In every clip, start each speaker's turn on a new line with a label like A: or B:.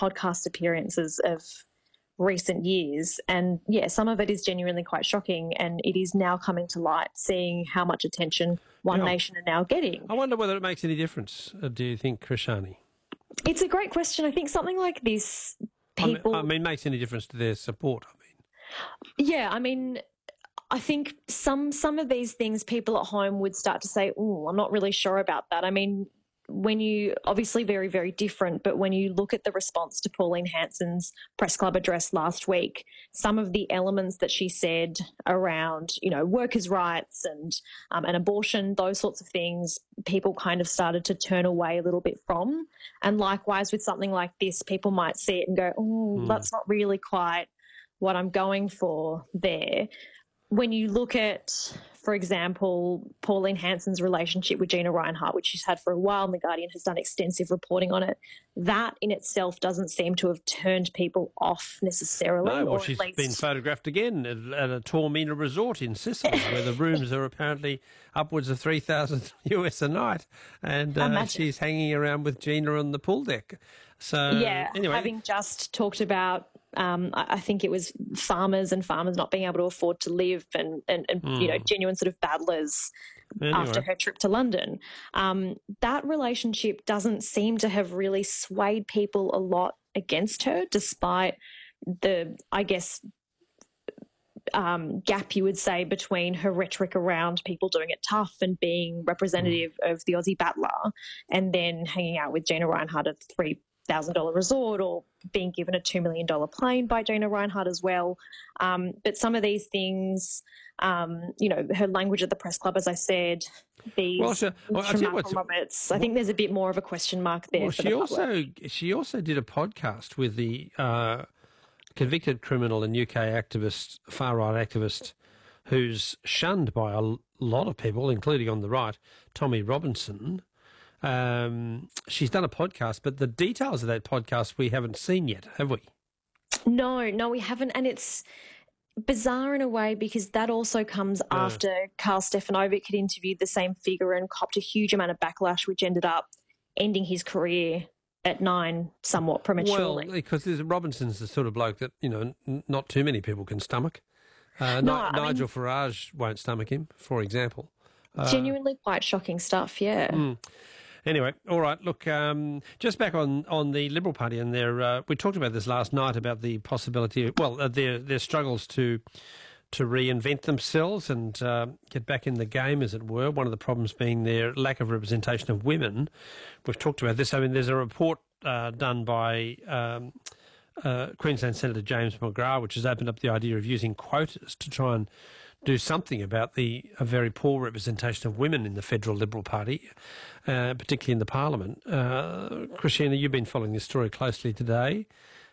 A: podcast appearances of recent years. And yeah, some of it is genuinely quite shocking, and it is now coming to light, seeing how much attention One Nation are now getting.
B: I wonder whether it makes any difference, do you think, Krishani?
A: It's a great question. I think something like this, people...
B: I mean, makes any difference to their support,
A: Yeah, I mean, I think some of these things people at home would start to say, oh, I'm not really sure about that. I mean, when you, obviously very, very different, but when you look at the response to Pauline Hanson's press club address last week, some of the elements that she said around, workers' rights and abortion, those sorts of things, people kind of started to turn away a little bit from. And likewise with something like this, people might see it and go, oh, that's not really quite what I'm going for there. When you look at, for example, Pauline Hanson's relationship with Gina Rinehart, which she's had for a while, and The Guardian has done extensive reporting on it, that in itself doesn't seem to have turned people off necessarily.
B: No, well, she's been photographed again at a Taormina resort in Sicily, where the rooms are apparently upwards of $3,000 US a night, and she's hanging around with Gina on the pool deck. So,
A: yeah,
B: anyway,
A: having just talked about, I think it was farmers not being able to afford to live and genuine sort of battlers after her trip to London. That relationship doesn't seem to have really swayed people a lot against her, despite the, I guess, gap, you would say, between her rhetoric around people doing it tough and being representative of the Aussie battler, and then hanging out with Gina Rinehart at $3,000 resort, or being given a $2 million plane by Gina Rinehart as well. But some of these things, her language at the press club, as I said, Roberts, I think there's a bit more of a question mark there.
B: Well, she also did a podcast with the convicted criminal and UK activist, far-right activist, who's shunned by a lot of people, including on the right, Tommy Robinson. She's done a podcast, but the details of that podcast we haven't seen yet, have we?
A: No, we haven't. And it's bizarre in a way, because that also comes after Karl Stefanovic had interviewed the same figure and copped a huge amount of backlash, which ended up ending his career at 9 somewhat prematurely.
B: Well, because Robinson's the sort of bloke that, not too many people can stomach. Nigel Farage won't stomach him, for example.
A: Genuinely quite shocking stuff, yeah.
B: Anyway, all right, look, just back on the Liberal Party and we talked about this last night, about the possibility, their struggles to reinvent themselves and get back in the game, as it were. One of the problems being their lack of representation of women. We've talked about this. I mean, there's a report done by Queensland Senator James McGrath, which has opened up the idea of using quotas to try and do something about a very poor representation of women in the federal Liberal Party, particularly in the Parliament. Christina, you've been following this story closely today.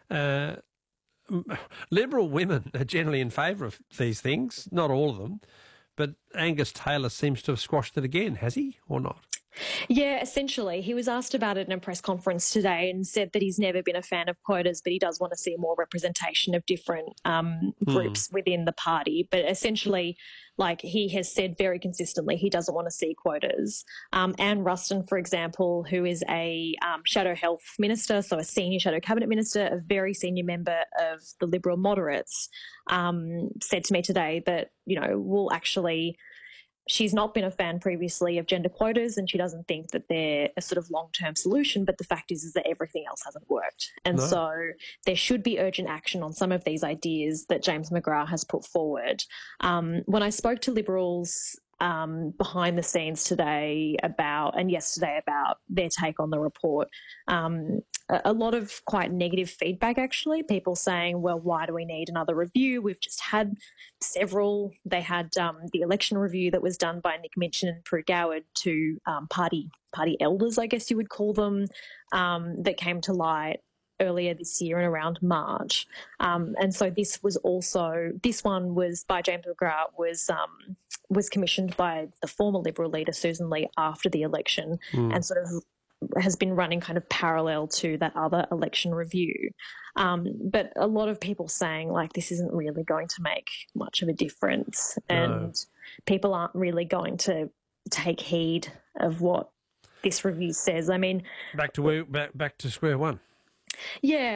B: Liberal women are generally in favour of these things, not all of them, but Angus Taylor seems to have squashed it again, has he, or not?
A: Yeah, essentially. He was asked about it in a press conference today and said that he's never been a fan of quotas, but he does want to see more representation of different groups within the party. But essentially, he has said very consistently, he doesn't want to see quotas. Anne Ruston, for example, who is a shadow health minister, so a senior shadow cabinet minister, a very senior member of the Liberal moderates, said to me today that, she's not been a fan previously of gender quotas, and she doesn't think that they're a sort of long-term solution, but the fact is that everything else hasn't worked. And so there should be urgent action on some of these ideas that James McGrath has put forward. When I spoke to Liberals behind the scenes today and yesterday about their take on the report, a lot of quite negative feedback, actually. People saying, well, why do we need another review? We've just had several. They had the election review that was done by Nick Minchin and Prue Goward to party elders, I guess you would call them, that came to light earlier this year in around March. And so this one was by James McGrath, was commissioned by the former Liberal leader, Susan Lee, after the election, and sort of has been running kind of parallel to that other election review. But a lot of people saying, this isn't really going to make much of a difference, and people aren't really going to take heed of what this review says. I mean... Back to
B: square one.
A: Yeah.